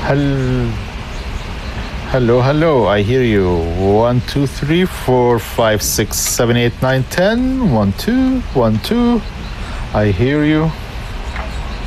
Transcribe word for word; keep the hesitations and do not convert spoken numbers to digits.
Hel- hello, hello. I hear you. One, two, three, four, five, six, seven, eight, nine, ten. One, two, one, two. I hear you.